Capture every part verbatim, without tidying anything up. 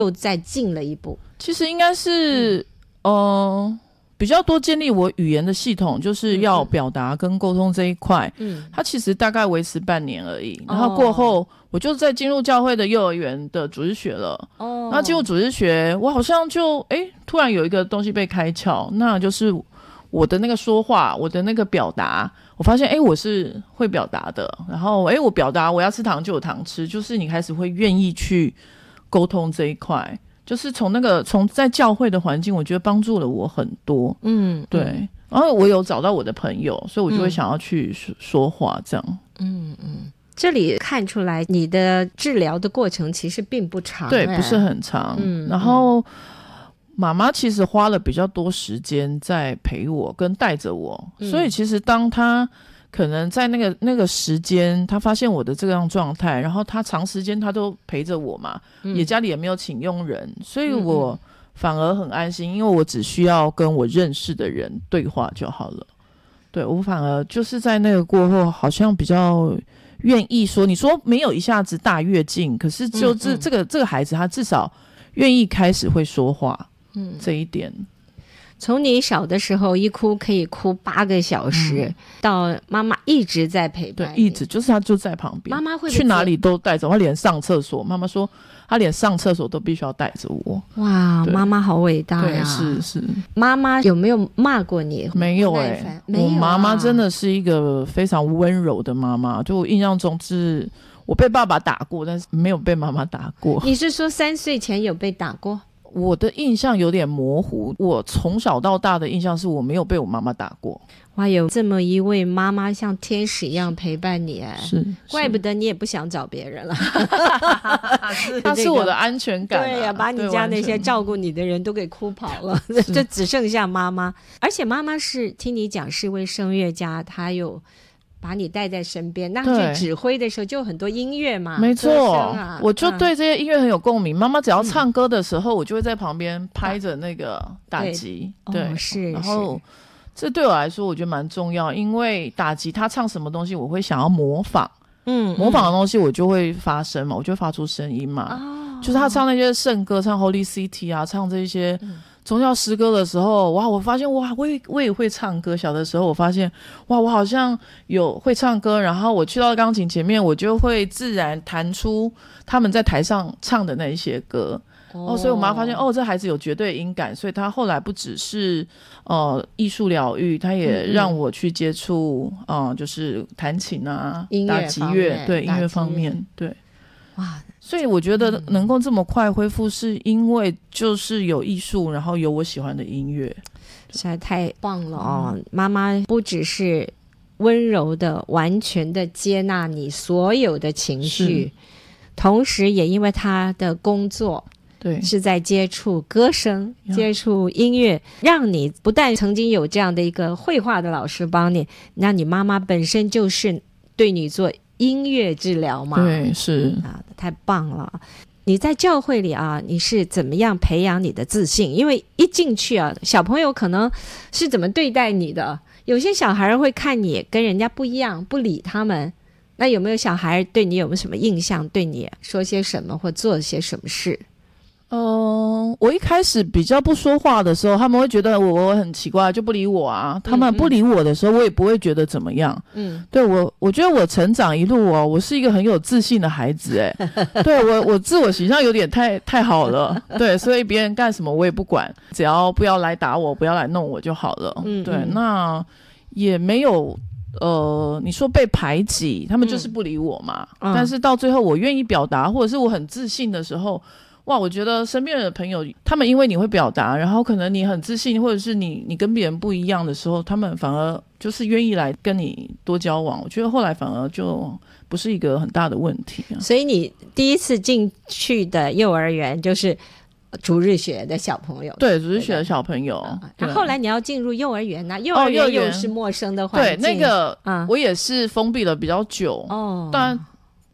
又再进了一步？ 其实应该是嗯、呃比较多建立我语言的系统，就是要表达跟沟通这一块。嗯，它其实大概维持半年而已，然后过后我就在进入教会的幼儿园的主日学了。哦，那进入主日学，我好像就哎突然有一个东西被开窍，那就是我的那个说话，我的那个表达，我发现哎我是会表达的。然后哎我表达我要吃糖就有糖吃，就是你开始会愿意去沟通这一块。就是从那个从在教会的环境，我觉得帮助了我很多。嗯，对。嗯、然后我有找到我的朋友，所以我就会想要去说、嗯、说话这样。 嗯嗯，这里看出来你的治疗的过程其实并不长， 对，不是很长。嗯，然后妈妈其实花了比较多时间在陪我跟带着我，嗯、所以其实当她可能在那个那个时间他发现我的这样状态，然后他长时间他都陪着我嘛、嗯、也家里也没有请佣人，所以我反而很安心，因为我只需要跟我认识的人对话就好了。对，我反而就是在那个过后好像比较愿意说，你说没有一下子大跃进，可是就这、嗯嗯、这个这个孩子他至少愿意开始会说话，嗯，这一点。 从你小的时候一哭可以哭八个小时、嗯、到妈妈一直在陪伴你， 对，一直就是她就在旁边， 妈妈会去哪里都带着我，她连上厕所妈妈说她连上厕所都必须要带着我。 哇，妈妈好伟大呀！ 对，是是。 妈妈有没有骂过你？ 没有哎、欸，没有、啊、我妈妈真的是一个非常温柔的妈妈，就我印象中是我被爸爸打过，但是没有被妈妈打过。 你是说三岁前有被打过？ 我的印象有点模糊，我从小到大的印象是我没有被我妈妈打过。 哇，有这么一位妈妈像天使一样陪伴你，哎， 是， 怪不得你也不想找别人了。 她是我的安全感、啊、 对呀、啊，把你家那些照顾你的人都给哭跑了，就只剩下妈妈。而且妈妈是听你讲是位声乐家，她有把你带在身边，那去指挥的时候就有很多音乐嘛， 没错、啊、我就对这些音乐很有共鸣、嗯、妈妈只要唱歌的时候、嗯、我就会在旁边拍着那个打击， 对, 对、 哦、是， 然后这对我来说我觉得蛮重要，因为打击他唱什么东西我会想要模仿，嗯，模仿的东西我就会发声嘛，我就会发出声音嘛、哦、就是他唱那些圣歌，唱 Holy City 啊，唱这些、嗯宗教诗歌的时候，哇，我发现哇，我也我也会唱歌。小的时候，我发现哇，我好像有会唱歌，然后我去到钢琴前面，我就会自然弹出他们在台上唱的那一些歌。哦，所以我妈发现哦，这孩子有绝对音感，所以他后来不只是呃艺术疗愈，他也让我去接触嗯、呃，就是弹琴啊、打击乐，对，音乐方面，对。哇，所以我觉得能够这么快恢复是因为就是有艺术，然后有我喜欢的音乐， 实在太棒了哦！嗯、妈妈不只是温柔的完全的接纳你所有的情绪，同时也因为她的工作对是在接触歌声、接触音乐，让你不但曾经有这样的一个绘画的老师帮你，那你妈妈本身就是对你做音乐治疗嘛， 对，是啊，太棒了。你在教会里啊，你是怎么样培养你的自信？因为一进去啊，小朋友可能是怎么对待你的，有些小孩会看你跟人家不一样，不理他们。那有没有小孩对你有没有什么印象，对你说些什么或做些什么事？ 嗯、呃，我一开始比较不说话的时候，他们会觉得我我很奇怪，就不理我啊。他们不理我的时候，我也不会觉得怎么样。嗯，对我，我觉得我成长一路哦，我是一个很有自信的孩子，哎，对我，我自我形象有点太太好了，对，所以别人干什么我也不管，只要不要来打我，不要来弄我就好了。嗯，对，那也没有。呃，你说被排挤，他们就是不理我嘛。嗯、但是到最后，我愿意表达，或者是我很自信的时候。哇，我觉得身边的朋友，他们因为你会表达，然后可能你很自信，或者是你你跟别人不一样的时候，他们反而就是愿意来跟你多交往。我觉得后来反而就不是一个很大的问题、啊。 所以你第一次进去的幼儿园就是主日学的小朋友， 对，主日学的小朋友。 然后后来你要进入幼儿园啊，幼儿园又是陌生的环境， 对，那个、嗯、我也是封闭了比较久，哦，但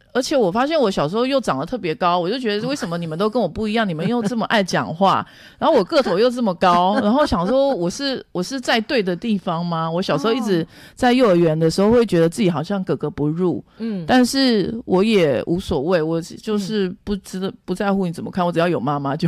而且我发现我小时候又长得特别高，我就觉得为什么你们都跟我不一样，你们又这么爱讲话，然后我个头又这么高，然后想说我是我是在对的地方吗？我小时候一直在幼儿园的时候会觉得自己好像格格不入，嗯，但是我也无所谓，我就是不知道不在乎你怎么看，我只要有妈妈就